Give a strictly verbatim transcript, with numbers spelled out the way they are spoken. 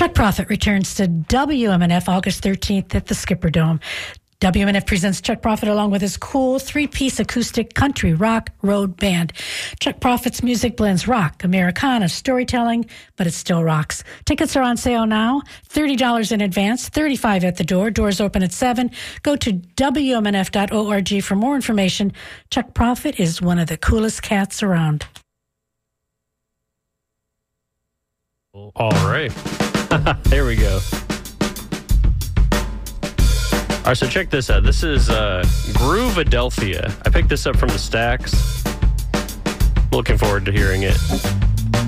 Chuck Prophet returns to W M N F August thirteenth at the Skipper Dome. W M N F presents Chuck Prophet along with his cool three-piece acoustic country rock road band. Chuck Prophet's music blends rock, Americana, storytelling, but it still rocks. Tickets are on sale now, thirty dollars in advance, thirty-five dollars at the door. Doors open at seven. Go to W M N F dot org for more information. Chuck Prophet is one of the coolest cats around. All right. There we go. All right, so check this out. This is uh, Groovadelphia. I picked this up from the Stacks. Looking forward to hearing it.